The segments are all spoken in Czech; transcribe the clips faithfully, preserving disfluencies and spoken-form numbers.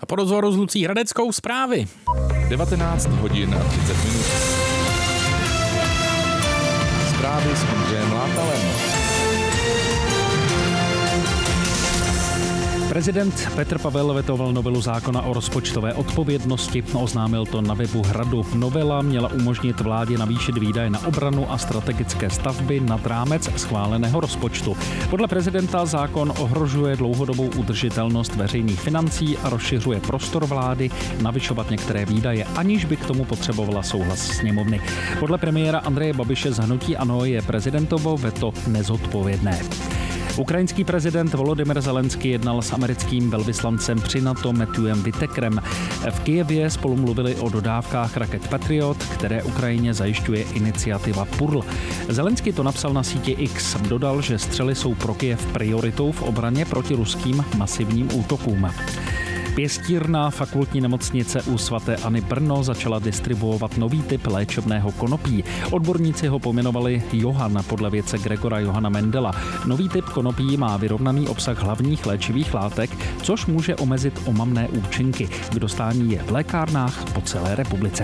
A po rozhovoru s Lucí Hradeckou zprávy. devatenáct hodin a třicet minut. Zprávy s Ondřejem Látalem. Prezident Petr Pavel vetoval novelu zákona o rozpočtové odpovědnosti. Oznámil to na webu Hradu. Novela měla umožnit vládě navýšit výdaje na obranu a strategické stavby nad rámec schváleného rozpočtu. Podle prezidenta zákon ohrožuje dlouhodobou udržitelnost veřejných financí a rozšiřuje prostor vlády navyšovat některé výdaje, aniž by k tomu potřebovala souhlas sněmovny. Podle premiéra Andreje Babiše z hnutí ANO je prezidentovo veto nezodpovědné. Ukrajinský prezident Volodymyr Zelenský jednal s americkým velvyslancem při NATO Matthewem Whitakerem. V Kyjevě spolu mluvili o dodávkách raket Patriot, které Ukrajině zajišťuje iniciativa P U R L. Zelenský to napsal na síti X. Dodal, že střely jsou pro Kyjev prioritou v obraně proti ruským masivním útokům. Pěstírna fakultní nemocnice u svaté Anny Brno začala distribuovat nový typ léčebného konopí. Odborníci ho pojmenovali Johann podle vědce Gregora Johana Mendela. Nový typ konopí má vyrovnaný obsah hlavních léčivých látek, což může omezit omamné účinky. K dostání je v lékárnách po celé republice.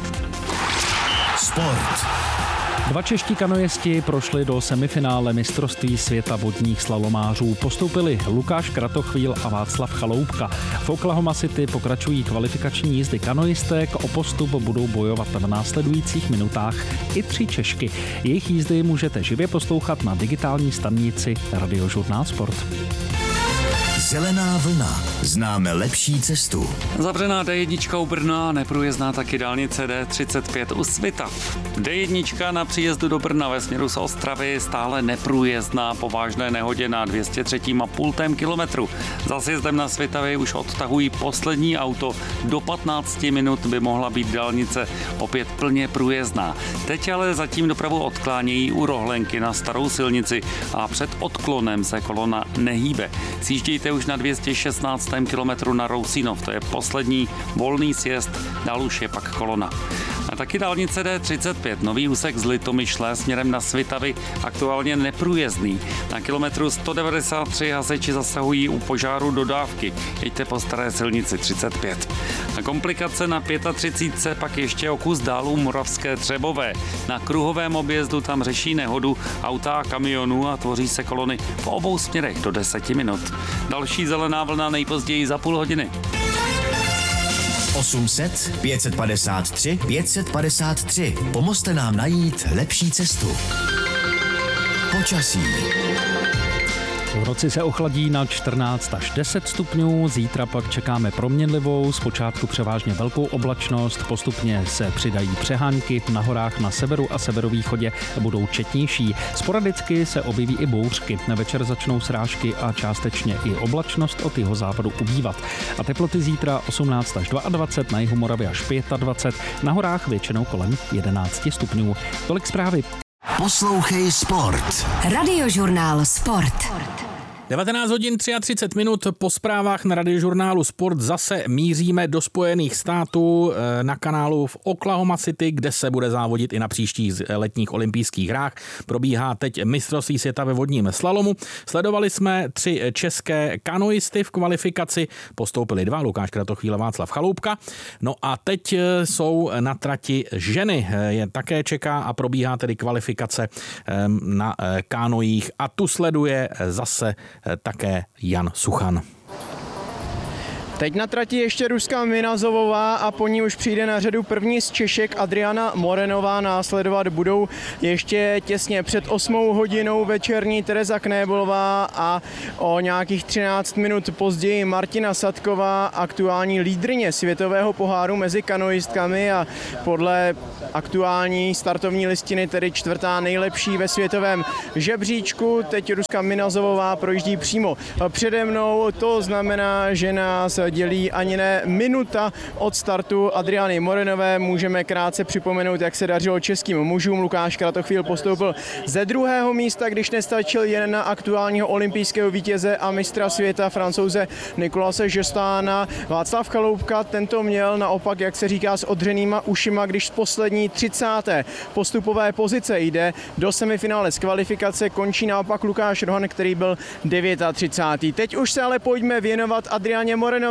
Sport. Dva čeští kanojisti prošli do semifinále mistrovství světa vodních slalomářů. Postoupili Lukáš Kratochvíl a Václav Chaloupka. V Oklahoma City pokračují kvalifikační jízdy kanojistek. O postup budou bojovat v následujících minutách i tři Češky. Jejich jízdy můžete živě poslouchat na digitální stanici Radiožurnál Sport. Zelená vlna. Známe lepší cestu. Zavřená D jedna u Brna, neprůjezdná taky dálnice D třicet pět u Svitav. D jedna na příjezdu do Brna ve směru z Ostravy stále neprůjezdná po vážné nehodě na dvě stě tři a půl kilometru. Za sjezdem na Svitavy už odtahují poslední auto. Do patnáct minut by mohla být dálnice opět plně průjezdná. Teď ale zatím dopravu odklánějí u Rohlenky na starou silnici a před odklonem se kolona nehýbe. Sjíždějte už na dvě stě šestnáct kilometru na Rousínov, to je poslední volný sjezd, dál už je pak kolona. A taky dálnice D třicet pět, nový úsek z Litomyšle směrem na Svitavy, aktuálně neprůjezdný. Na kilometru sto devadesát tři hasiči zasahují u požáru dodávky. Jeďte po staré silnici třicet pět. A komplikace na třicet pět pak ještě o kus dál u Moravské Třebové. Na kruhovém objezdu tam řeší nehodu auta a kamionů a tvoří se kolony v obou směrech do deseti minut. Další zelená vlna nejpozději za půl hodiny. osm set pět set padesát tři pět set padesát tři. Pomozte nám najít lepší cestu. Počasí. V noci se ochladí na čtrnáct až deset stupňů, zítra pak čekáme proměnlivou, zpočátku převážně velkou oblačnost, postupně se přidají přehánky, na horách na severu a severovýchodě budou četnější. Sporadicky se objeví i bouřky, na večer začnou srážky a částečně i oblačnost od jihozápadu ubývat. A teploty zítra osmnáct až dvacet dva, na jihu Moravy až dvacet pět, na horách většinou kolem jedenáct stupňů. Tolik zprávy. Poslouchej Sport. Radiožurnál Sport. devatenáct hodin třicet tři minut po zprávách na Radiožurnálu Sport zase míříme do Spojených států na kanálu v Oklahoma City, kde se bude závodit i na příštích letních olympijských hrách. Probíhá teď mistrovství světa ve vodním slalomu. Sledovali jsme tři české kanoisty v kvalifikaci, postoupili dva, Lukáš Kratochvíl a Václav Chaloupka. No a teď jsou na trati ženy. Je také čeká a probíhá tedy kvalifikace na kánojích a tu sleduje zase také Jan Suchan. Teď na trati ještě Ruska Minazovová a po ní už přijde na řadu první z Češek Adriana Morenová. Následovat budou ještě těsně před osmou hodinou večerní Tereza Knébolová a o nějakých třináct minut později Martina Sadková, aktuální lídryně světového poháru mezi kanoistkami a podle aktuální startovní listiny tedy čtvrtá nejlepší ve světovém žebříčku. Teď Ruska Minazovová projíždí přímo přede mnou, to znamená, že nás dělí ani ne minuta od startu Adriany Morenové. Můžeme krátce připomenout, jak se dařilo českým mužům. Lukáš Kratochvíl postoupil ze druhého místa, když nestačil jen na aktuálního olympijského vítěze a mistra světa Francouze Nikolase Žestána. Václav Chaloupka, tento měl naopak, jak se říká, s odřenýma ušima, když z poslední třicáté postupové pozice jde do semifinále z kvalifikace, končí naopak Lukáš Rohan, který byl třicátý devátý. Teď už se ale pojďme věnovat Adriáně Morenové.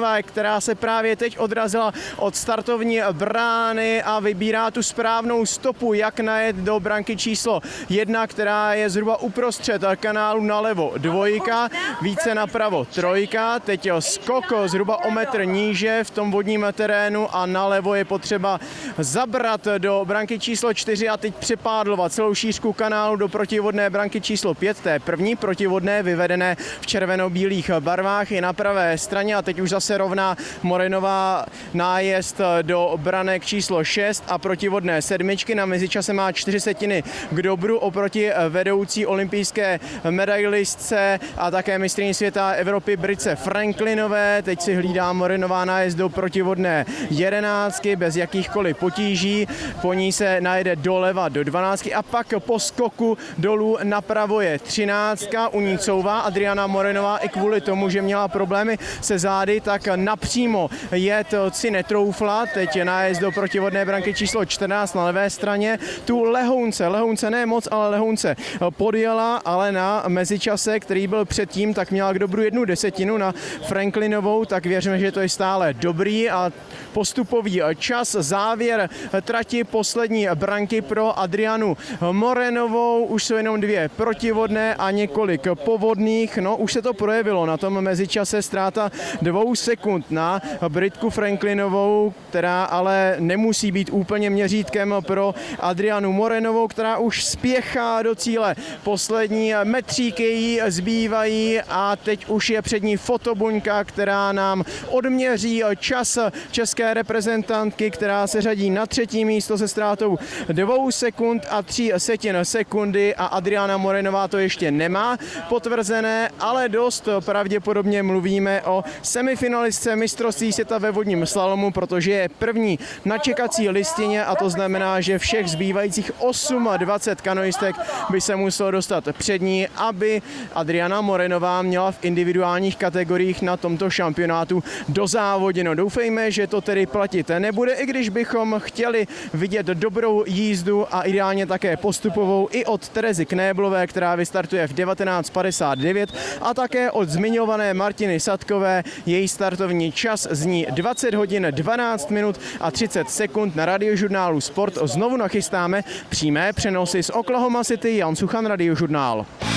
Morenová, která se právě teď odrazila od startovní brány a vybírá tu správnou stopu, jak najet do branky číslo jedna, která je zhruba uprostřed kanálu nalevo. Dvojka, více napravo trojka, teď skok zhruba o metr níže v tom vodním terénu a nalevo je potřeba zabrat do branky číslo čtyři a teď přepádlovat celou šířku kanálu do protivodné branky číslo pět, té první protivodné vyvedené v červeno-bílých barvách je na pravé straně a teď už zase rovná Morenová nájezd do branek číslo šest a protivodné sedmičky. Na mezičase má čtyři setiny k dobru oproti vedoucí olympijské medailistce a také mistryni světa Evropy Britce Franklinové. Teď si hlídá Morenová nájezd do protivodné jedenáctky bez jakýchkoliv potíží. Po ní se najede doleva do dvanáctky a pak po skoku dolů napravo je třináctka. U ní couvá Adriana Morenová i kvůli tomu, že měla problémy se zády, tak napřímo jet si netroufla. Teď je nájezd do protivodné branky číslo čtrnáct na levé straně. Tu lehounce, lehounce ne moc, ale lehounce podjela, ale na mezičase, který byl předtím, tak měla k dobru jednu desetinu na Franklinovou, tak věříme, že to je stále dobrý a postupový čas. Závěr trati poslední branky pro Adrianu Morenovou. Už jsou jenom dvě protivodné a několik povodných. No, už se to projevilo na tom mezičase, ztráta dvou sekund na Britku Franklinovou, která ale nemusí být úplně měřítkem pro Adrianu Morenovou, která už spěchá do cíle. Poslední metříky jí zbývají a teď už je před ní fotobuňka, která nám odměří čas české reprezentantky, která se řadí na třetí místo se ztrátou dvou sekund a tří setin sekundy a Adriana Morenová to ještě nemá potvrzené, ale dost pravděpodobně mluvíme o semifinalistce mistrovství světa ve vodním slalomu, protože je první na čekací listině a to znamená, že všech zbývajících dvacet osm kanoistek by se muselo dostat před ní, aby Adriana Morenová měla v individuálních kategoriích na tomto šampionátu dozávoděno. Doufejme, že to tedy platit nebude, i když bychom chtěli vidět dobrou jízdu a ideálně také postupovou i od Terezy Knéblové, která vystartuje v devatenáct padesát devět a také od zmiňované Martiny Sadkové. Její startovní čas zní dvacet hodin dvanáct minut a třicet sekund. Na Radiožurnálu Sport znovu nachystáme přímé přenosy z Oklahoma City. Jan Suchan, Radiožurnál.